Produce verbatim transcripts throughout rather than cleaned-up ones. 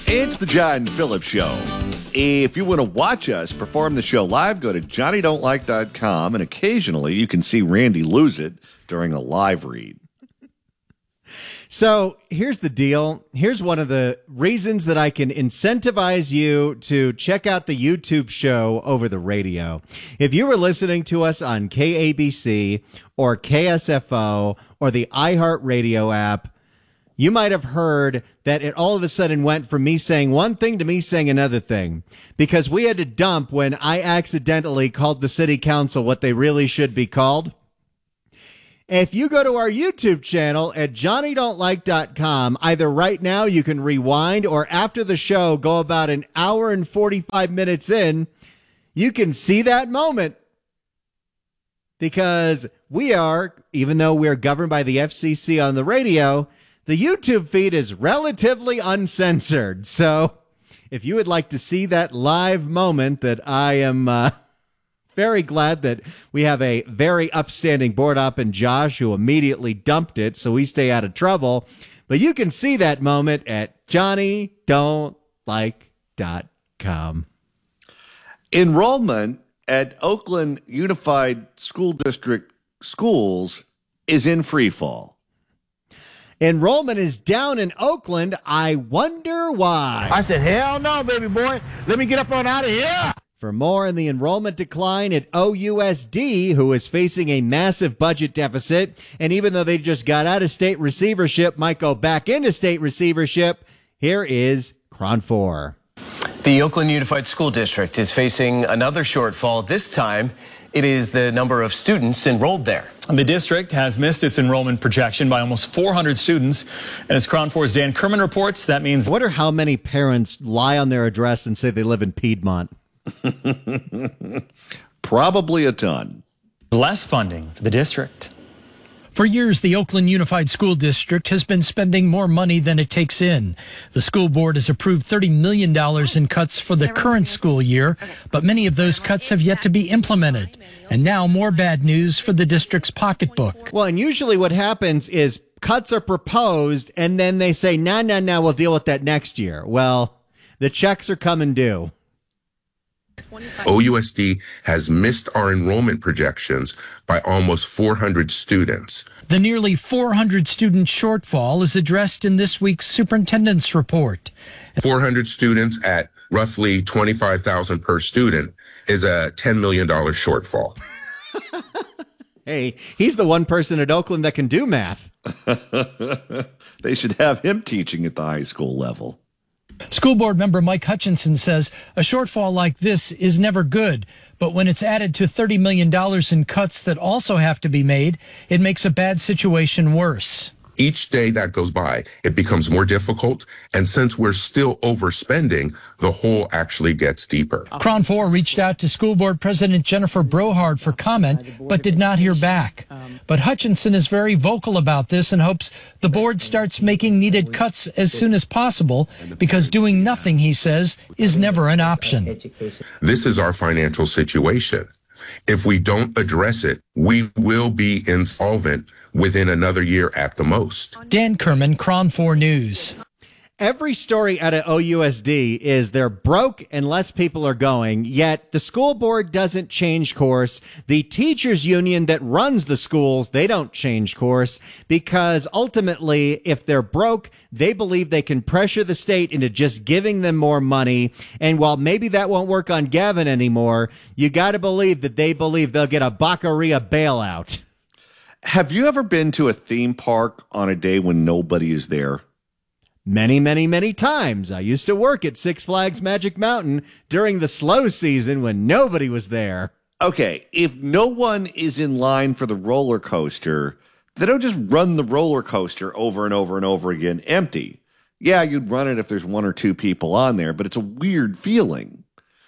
It's the John Phillips Show. If you want to watch us perform the show live, go to Johnny Don't Like dot com, and occasionally you can see Randy lose it during a live read. So here's the deal. Here's one of the reasons that I can incentivize you to check out the YouTube show over the radio. If you were listening to us on K A B C or K S F O or the iHeartRadio app, you might have heard that it all of a sudden went from me saying one thing to me saying another thing, because we had to dump when I accidentally called the city council what they really should be called. If you go to our YouTube channel at Johnny Don't Like dot com, either right now you can rewind, or after the show, go about an hour and forty-five minutes in, you can see that moment. Because we are, even though we are governed by the F C C on the radio, the YouTube feed is relatively uncensored. So if you would like to see that live moment that I am uh, very glad that we have a very upstanding board op in Josh who immediately dumped it so we stay out of trouble. But you can see that moment at Johnny Don't Like dot com. Enrollment at Oakland Unified School District schools is in free fall. Enrollment is down in Oakland. I wonder why. I said, hell no, baby boy. Let me get up on out of here. For more on the enrollment decline at O U S D, who is facing a massive budget deficit, and even though they just got out of state receivership, might go back into state receivership, here is Kron four. The Oakland Unified School District is facing another shortfall. This time, it is the number of students enrolled there. The district has missed its enrollment projection by almost four hundred students. And as Kron four's Dan Kerman reports, that means... I wonder how many parents lie on their address and say they live in Piedmont. Probably a ton. Less funding for the district. For years, the Oakland Unified School District has been spending more money than it takes in. The school board has approved thirty million dollars in cuts for the current school year, but many of those cuts have yet to be implemented. And now more bad news for the district's pocketbook. Well, and usually what happens is cuts are proposed, and then they say, no, no, no, we'll deal with that next year. Well, the checks are coming due. O U S D has missed our enrollment projections by almost four hundred students. The nearly four hundred student shortfall is addressed in this week's superintendent's report. four hundred students at roughly twenty-five thousand dollars per student is a ten million dollars shortfall. Hey, he's the one person at Oakland that can do math. They should have him teaching at the high school level. School board member Mike Hutchinson says a shortfall like this is never good, but when it's added to thirty million dollars in cuts that also have to be made, it makes a bad situation worse. Each day that goes by, it becomes more difficult, and since we're still overspending, the hole actually gets deeper. Kron four reached out to school board president Jennifer Brohard for comment, but did not hear back. But Hutchinson is very vocal about this and hopes the board starts making needed cuts as soon as possible, because doing nothing, he says, is never an option. This is our financial situation. If we don't address it, we will be insolvent within another year at the most. Dan Kerman, Kron four News. Every story out of O U S D is they're broke and less people are going, yet the school board doesn't change course. The teachers union that runs the schools, they don't change course, because ultimately, if they're broke, they believe they can pressure the state into just giving them more money. And while maybe that won't work on Gavin anymore, you got to believe that they believe they'll get a Baccaria bailout. Have you ever been to a theme park on a day when nobody is there? Many, many, many times. I used to work at Six Flags Magic Mountain during the slow season when nobody was there. Okay, if no one is in line for the roller coaster, they don't just run the roller coaster over and over and over again empty. Yeah, you'd run it if there's one or two people on there, but it's a weird feeling.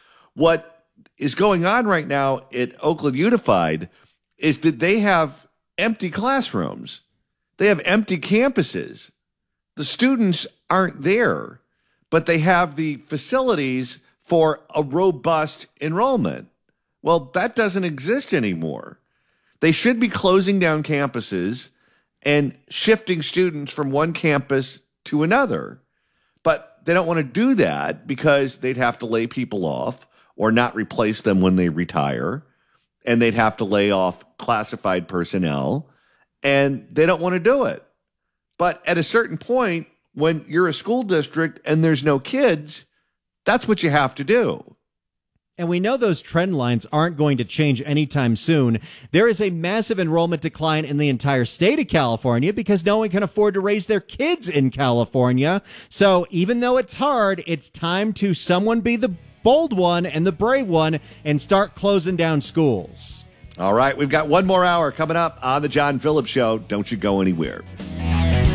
What is going on right now at Oakland Unified is that they have empty classrooms. They have empty campuses. The students aren't there, but they have the facilities for a robust enrollment. Well, that doesn't exist anymore. They should be closing down campuses and shifting students from one campus to another. But they don't want to do that because they'd have to lay people off or not replace them when they retire. And they'd have to lay off classified personnel. And they don't want to do it. But at a certain point, when you're a school district and there's no kids, that's what you have to do. And we know those trend lines aren't going to change anytime soon. There is a massive enrollment decline in the entire state of California because no one can afford to raise their kids in California. So even though it's hard, it's time to someone be the bold one and the brave one and start closing down schools. All right, we've got one more hour coming up on the John Phillips Show. Don't you go anywhere.